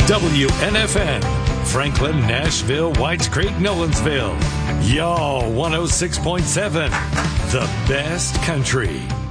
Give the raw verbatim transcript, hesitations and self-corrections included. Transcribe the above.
W N F N, Franklin, Nashville, Whites Creek, Nolensville. Y'all, one oh six point seven, the best country.